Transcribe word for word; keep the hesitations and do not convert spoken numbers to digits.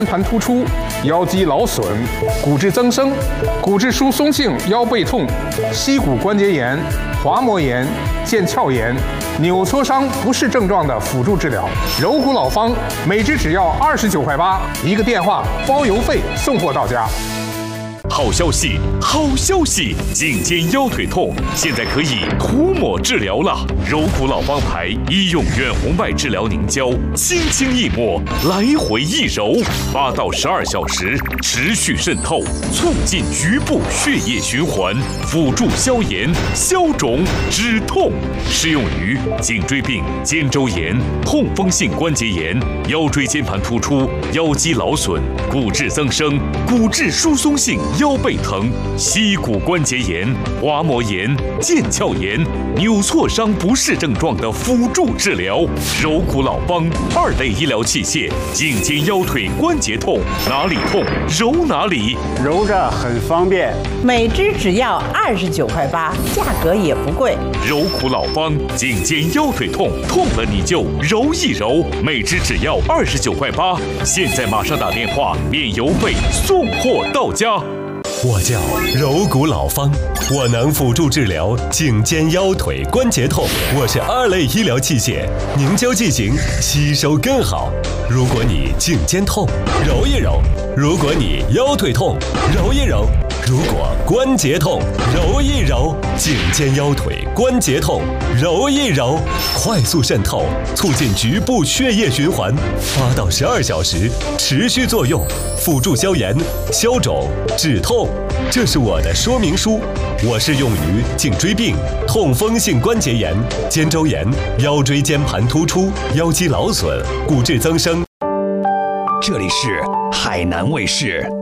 盘突出、腰肌劳损、骨质增生、骨质疏松性腰背痛、膝骨关节炎、滑膜炎、腱鞘炎、扭挫伤不适症状的辅助治疗。柔骨老方每支只要二十九块八，一个电话包邮费送货到家。 好消息，好消息！颈肩腰腿痛现在可以涂抹治疗了。柔骨老方牌医用远红外治疗凝胶，轻轻一抹，来回一揉，八到十二小时持续渗透，促进局部血液循环，辅助消炎、消肿、止痛。适用于颈椎病、肩周炎、痛风性关节炎、腰椎间盘突出、腰肌劳损、骨质增生、骨质疏松性腰背疼、膝骨关节炎、滑膜炎、腱鞘炎、扭挫伤不适症状的辅助治疗。柔骨老方二类医疗器械，颈肩腰腿关节痛，哪里痛揉哪里， 揉着很方便。 每支只要二十九块八，价格也不贵。 柔骨老方，颈肩腰腿痛，痛了你就揉一揉，每支只要二十九块八。现在马上打电话，免邮费送货到家。 我叫柔骨老方，我能辅助治疗颈肩腰腿关节痛。我是二类医疗器械，凝胶剂型吸收更好。如果你颈肩痛，揉一揉；如果你腰腿痛，揉一揉；如果关节痛，揉一揉。颈肩腰腿关节痛，揉一揉，快速渗透，促进局部血液循环，八到十二小时持续作用，辅助消炎、消肿、止痛。这是我的说明书，我是用于颈椎病、痛风性关节炎、肩周炎、腰椎间盘突出、腰肌劳损、骨质增生。 这里是海南卫视。